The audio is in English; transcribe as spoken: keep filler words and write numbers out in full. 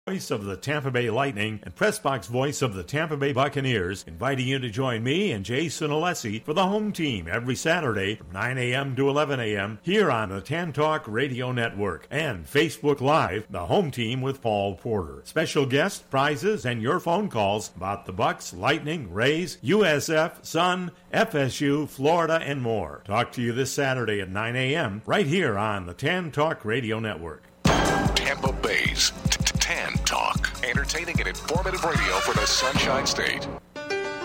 Voice of the Tampa Bay Lightning and Pressbox voice of the Tampa Bay Buccaneers, inviting you to join me and Jason Alessi for the home team every Saturday from nine a.m. to eleven a.m. here on the Tan Talk Radio Network and Facebook Live, the home team with Paul Porter. Special guests, prizes, and your phone calls about the Bucs, Lightning, Rays, U S F, Sun, F S U, Florida, and more. Talk to you this Saturday at nine a.m. right here on the Tan Talk Radio Network. Tampa Bay's Tan Talk, entertaining and informative radio for the Sunshine State.